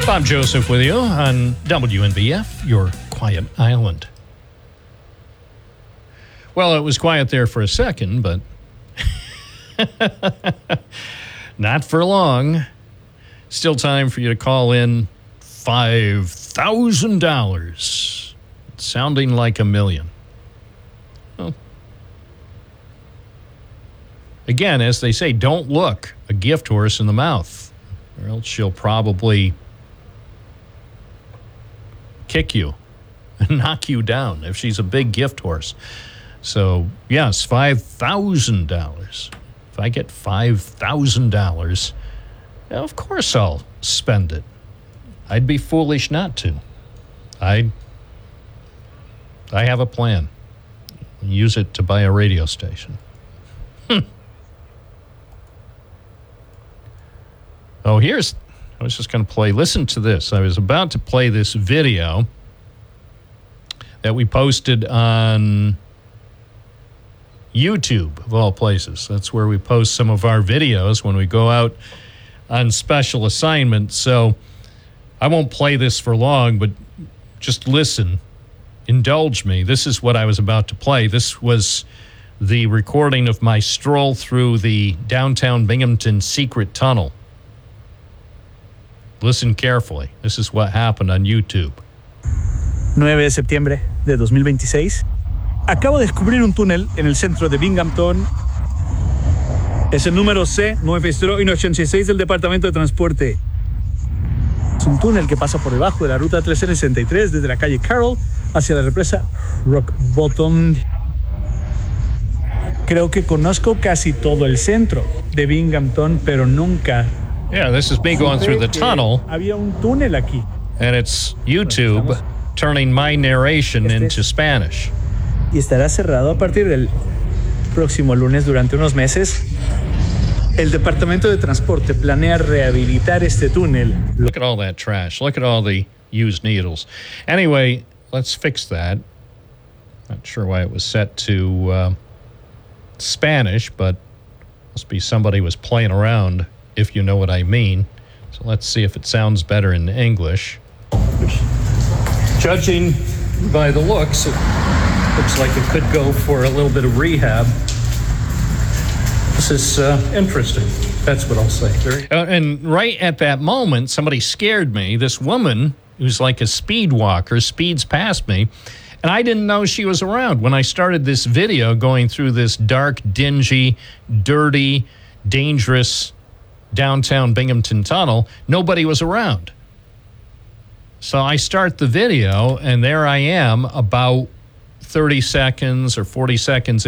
Bob Joseph with you on WNBF, your quiet island. Well, it was quiet there for a second, but not for long. Still time for you to call in. $5,000. Sounding like $1 million. Well, again, as they say, don't look a gift horse in the mouth, or else she'll probably kick you and knock you down if she's a big gift horse. So, yes, $5,000. If I get $5,000, of course I'll spend it. I'd be foolish not to. I have a plan. Use it to buy a radio station. Oh, I was just going to play. Listen to this. I was about to play this video that we posted on YouTube, of all places. That's where we post some of our videos when we go out on special assignment. So I won't play this for long, but just listen. Indulge me. This is what I was about to play. This was the recording of my stroll through the downtown Binghamton secret tunnel. Listen carefully. This is what happened on YouTube. 9 de septiembre de 2026. Acabo de descubrir un túnel en el centro de Binghamton. Es el número C9086 del Departamento de Transporte. Es un túnel que pasa por debajo de la ruta 1363 desde la calle Carroll hacia la represa Rock Bottom. Creo que conozco casi todo el centro de Binghamton, pero nunca. Yeah, this is me going through the tunnel. Había un túnel aquí. And it's YouTube turning my narration into Spanish. Y estará cerrado a partir del próximo lunes durante unos meses. El Departamento de Transporte planea rehabilitar este túnel. Look at all that trash. Look at all the used needles. Anyway, let's fix that. Not sure why it was set to Spanish, but must be somebody was playing around, if you know what I mean. So let's see if it sounds better in English. Judging by the looks, it looks like it could go for a little bit of rehab. This is interesting. That's what I'll say. And right at that moment, somebody scared me. This woman, who's like a speed walker, speeds past me, and I didn't know she was around. When I started this video going through this dark, dingy, dirty, dangerous downtown Binghamton tunnel, nobody was around. So I start the video, and there I am about 30 seconds or 40 seconds